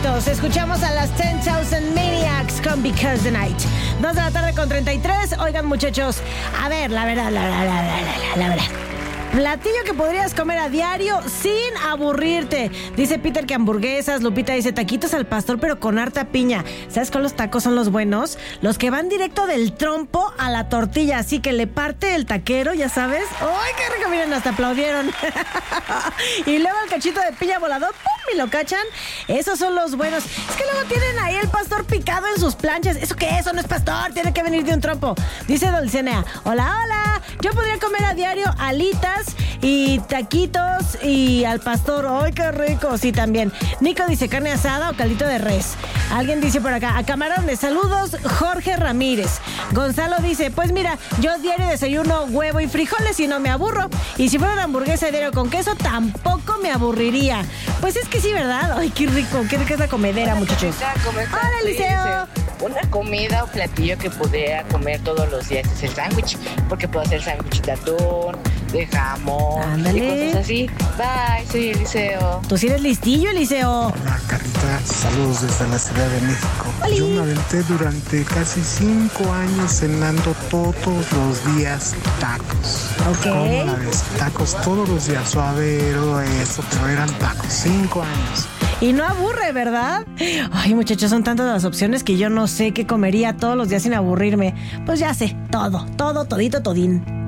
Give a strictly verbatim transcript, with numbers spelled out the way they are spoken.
muchachos. Escuchamos a las ten thousand Maniacs con Because the Night. Dos de la tarde con treinta y tres. Oigan, muchachos, a ver, la verdad, la verdad, la verdad, la, la, la verdad. Platillo que podrías comer a diario sin aburrirte. Dice Peter que hamburguesas. Lupita dice taquitos al pastor, pero con harta piña. ¿Sabes cuáles tacos son los buenos? Los que van directo del trompo a la tortilla. Así que le parte el taquero, ya sabes. ¡Ay, qué rico! Miren, hasta aplaudieron. Y luego el cachito de piña volador, ¡pum! Y lo cachan. Esos son los buenos. Es que luego tienen ahí el pastor picado en sus planchas. ¿Eso qué es? Eso no es pastor. Tiene que venir de un trompo. Dice Dulcinea. Hola, hola. Yo podría comer a diario alitas y taquitos y al pastor. ¡Ay, qué rico! Sí, también. Nico dice carne asada o caldito de res. Alguien dice por acá, a camarones. Saludos, Jorge Ramírez. Gonzalo dice, pues mira, yo diario desayuno huevo y frijoles y no me aburro. Y si fuera una hamburguesa de diario con queso, tampoco me aburriría. Pues es que sí, ¿verdad? ¡Ay, qué rico! Qué rica es la comedera, muchachos. ¡Hola, Eliseo! Una comida o platillo que podría comer todos los días es el sándwich, porque puedo hacer sándwich de atún, de jamón, ándale, y cosas así. Bye, soy Eliseo. ¿Tú sí eres listillo, Eliseo? Hola, Carlita. Saludos desde la Ciudad de México. ¡Holi! Yo me aventé durante casi cinco años cenando todos los días tacos. Ok. ¿Cómo la ves? Tacos todos los días, suadero, eso, pero eran tacos. Cinco años. Y no aburre, ¿verdad? Ay, muchachos, son tantas las opciones que yo no sé qué comería todos los días sin aburrirme. Pues ya sé, todo, todo, todito, todín.